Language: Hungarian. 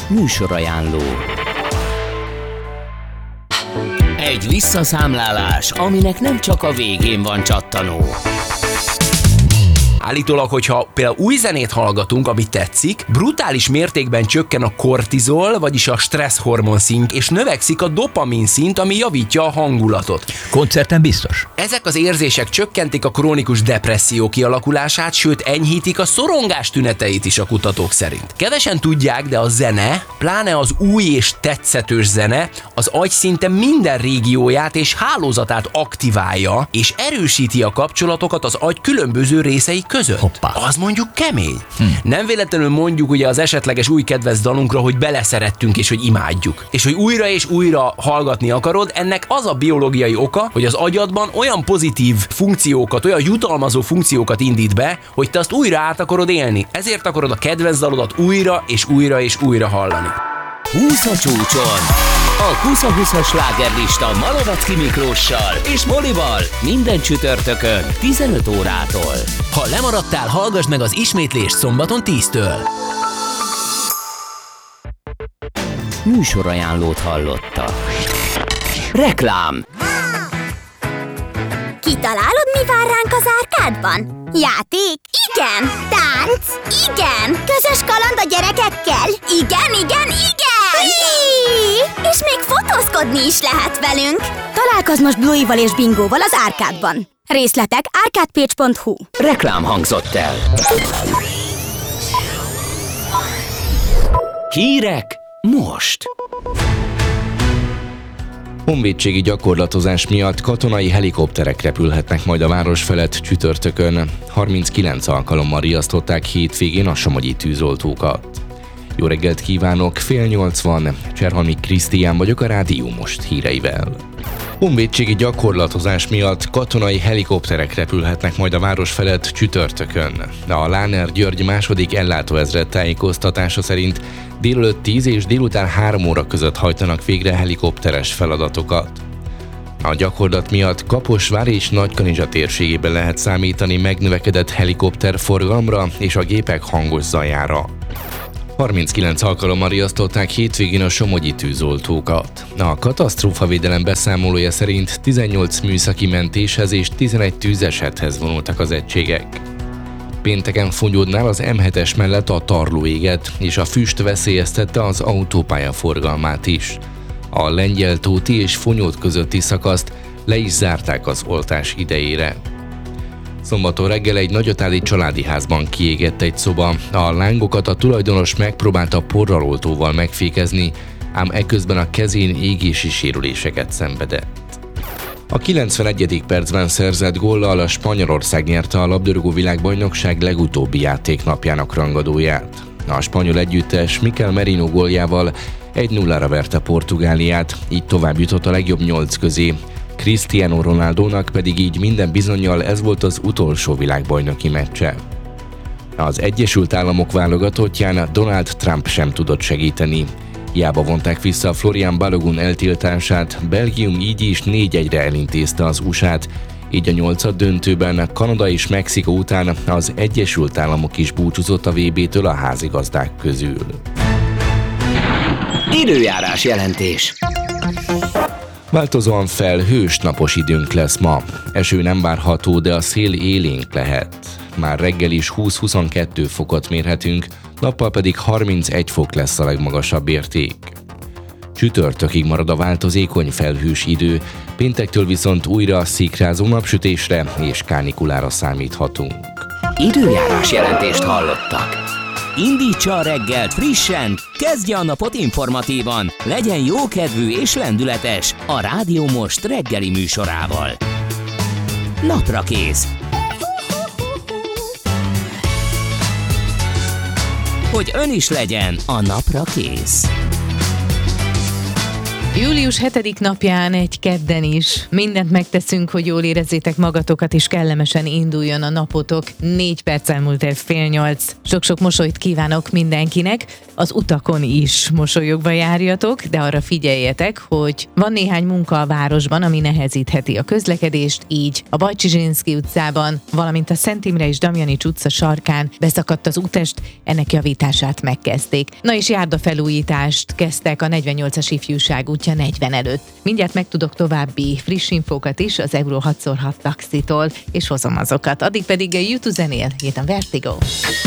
műsorajánló. Egy visszaszámlálás, aminek nem csak a végén van csattanó. Állítólag, hogyha például új zenét hallgatunk, ami tetszik, brutális mértékben csökken a kortizol, vagyis a stressz hormon szint, és növekszik a dopamin szint, ami javítja a hangulatot. Koncerten biztos. Ezek az érzések csökkentik a krónikus depresszió kialakulását, sőt enyhítik a szorongás tüneteit is a kutatók szerint. Kevesen tudják, de a zene, pláne az új és tetszetős zene, az agy szinte minden régióját és hálózatát aktiválja, és erősíti a kapcsolatokat az agy különböző részei között. Hoppá. Az mondjuk kemény. Nem véletlenül mondjuk ugye az esetleges új kedvenc dalunkra, hogy beleszerettünk és hogy imádjuk. És hogy újra és újra hallgatni akarod, ennek az a biológiai oka, hogy az agyadban olyan pozitív funkciókat, olyan jutalmazó funkciókat indít be, hogy te azt újra át akarod élni. Ezért akarod a kedvenc dalodat újra és újra és újra hallani. 20 a csúcson. A 20-20-as slágerlista Malovecki Miklóssal és Molival minden csütörtökön 15 órától. Ha lemaradtál, hallgass meg az ismétlést szombaton 10-től. Műsorajánlót hallotta. Reklám. Kitalálod, mi vár ránk az árkádban? Játék? Igen! Tánc? Igen! Közös kaland a gyerekekkel? Igen! És még fotózkodni is lehet velünk! Találkozz most Bluey-val és Bingóval az árkádban. Részletek arcadepage.hu. Reklám hangzott el. Hírek most. Honvédségi gyakorlatozás miatt katonai helikopterek repülhetnek majd a város felett csütörtökön. 39 alkalommal riasztották hétvégén a somogyi tűzoltókat. Jó reggelt kívánok, 7:30, Cserhalmi Krisztián vagyok a Rádió Most híreivel. Honvédségi gyakorlatozás miatt katonai helikopterek repülhetnek majd a város felett csütörtökön. A Láner György második ellátóezred tájékoztatása szerint délelőtt 10 és délután 3 óra között hajtanak végre helikopteres feladatokat. A gyakorlat miatt Kaposvár és Nagykanizsa térségében lehet számítani megnövekedett helikopterforgalomra és a gépek hangos zajára. 39 alkalommal riasztották hétvégén a somogyi tűzoltókat. A katasztrófavédelem beszámolója szerint 18 műszaki mentéshez és 11 tűzesethez vonultak az egységek. Pénteken Fongyódnál az M7-es mellett a tarló égett, és a füst veszélyeztette az autópálya forgalmát is. A Lengyel-tóti és Fonyód közötti szakaszt le is zárták az oltás idejére. Szombaton reggel egy nagyatádi családi házban kiégett egy szoba. A lángokat a tulajdonos megpróbálta porraloltóval megfékezni, ám eközben a kezén égési sérüléseket szenvedett. A 91. percben szerzett góllal a Spanyolország nyerte a labdarúgó világbajnokság legutóbbi játéknapjának rangadóját. A spanyol együttes Mikel Merino góljával 1-0-ra verte Portugáliát, így tovább jutott a legjobb 8 közé. Cristiano Ronaldónak pedig így minden bizonnyal ez volt az utolsó világbajnoki meccse. Az Egyesült Államok válogatottján Donald Trump sem tudott segíteni. Hiába vonták vissza Florian Balogun eltiltását, Belgium így is 4-1-re elintézte az USA-t, így a 8. döntőben Kanada és Mexikó után az Egyesült Államok is búcsúzott a VB-től a házigazdák közül. Időjárás jelentés. Változóan felhős napos időnk lesz ma. Eső nem várható, de a szél élénk lehet. Már reggel is 20-22 fokot mérhetünk, nappal pedig 31 fok lesz a legmagasabb érték. Csütörtökig marad a változékony felhős idő, péntektől viszont újra szikrázó napsütésre és kánikulára számíthatunk. Időjárás jelentést hallottak. Indítsa a reggelt frissen, kezdje a napot informatívan, legyen jókedvű és lendületes a Rádió Most reggeli műsorával. Naprakész. Hogy ön is legyen a napra kész. Július 7. napján, egy kedden is mindent megteszünk, hogy jól érezzétek magatokat, és kellemesen induljon a napotok. 4 perccel múlt el 7:30. Sok-sok mosolyt kívánok mindenkinek. Az utakon is mosolyogva járjatok, de arra figyeljetek, hogy van néhány munka a városban, ami nehezítheti a közlekedést, így a Bajcsy-Zsinszky utcában, valamint a Szent Imre és Damjanics utca sarkán beszakadt az útest, ennek javítását megkezdték. Na és járdafelújítást kezdtek a 48-as ifjúság útja 40 előtt. Mindjárt megtudok további friss infókat is az Euro 6x6 taxitól, és hozom azokat. Addig pedig YouTube zenél, jött a Vertigo.